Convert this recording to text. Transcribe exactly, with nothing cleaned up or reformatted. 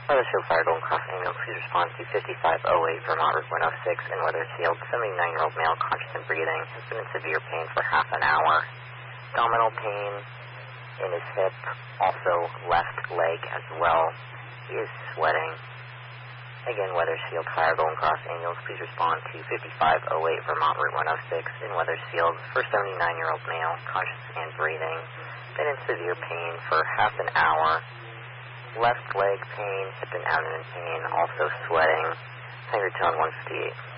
Weathersfield Fire Golden Cross ambulance, please respond to fifty-five oh eight Vermont Route one oh six in Weathersfield. seventy-nine-year-old male, conscious and breathing, has been in severe pain for half an hour. Abdominal pain in his hip, also left leg as well. He is sweating. Again, Weathersfield Fire Golden Cross ambulance, please respond to fifty-five oh eight Vermont Route one oh six in Weathersfield for seventy-nine-year-old male, conscious and breathing, been in severe pain for half an hour. Left leg pain, hip and abdomen pain, also sweating. Tiger Tone one fifty-eight.